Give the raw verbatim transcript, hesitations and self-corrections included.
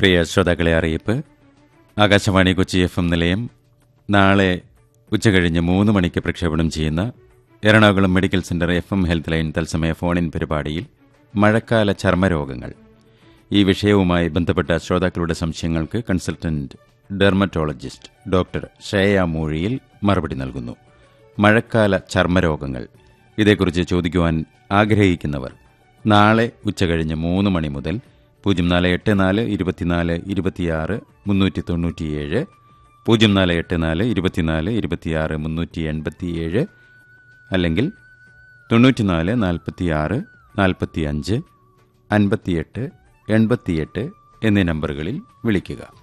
പ്രിയ ശ്രോതാക്കളെ അറിയിപ്പ്. Akashvani Kochi F M നിലയം നാളെ ഉച്ചകഴിഞ്ഞ് മൂന്ന് മണിക്ക് പ്രക്ഷേപണം ചെയ്യുന്ന Ernakulam medical centre F M health line തത്സമയ ഫോണിൻ പരിപാടിയിൽ മഴക്കാല ചർമ്മരോഗങ്ങൾ ഈ വിഷയവുമായി ബന്ധപ്പെട്ട ശ്രോതാക്കളുടെ സംശയങ്ങൾക്ക് കൺസൾട്ടന്റ് ഡെർമറ്റോളജിസ്റ്റ് ഡോക്ടർ ശ്രേയ മൂഴിയിൽ മറുപടി നൽകുന്നു. മഴക്കാല ചർമ്മരോഗങ്ങൾ ഇതേക്കുറിച്ച് ചോദിക്കുവാൻ ആഗ്രഹിക്കുന്നവർ നാളെ ഉച്ചകഴിഞ്ഞ് മൂന്ന് മണി മുതൽ പൂജ്യം നാല് എട്ട് നാല് ഇരുപത്തിനാല് ഇരുപത്തിയാറ് മുന്നൂറ്റി തൊണ്ണൂറ്റിയേഴ് പൂജ്യം നാല് എട്ട് നാല് ഇരുപത്തിനാല് ഇരുപത്തിയാറ് മുന്നൂറ്റി എൺപത്തിയേഴ് അല്ലെങ്കിൽ തൊണ്ണൂറ്റിനാല് നാൽപ്പത്തിയാറ് നാൽപ്പത്തി അഞ്ച് അൻപത്തിയെട്ട് എൺപത്തിയെട്ട് എന്നീ നമ്പറുകളിൽ വിളിക്കുക.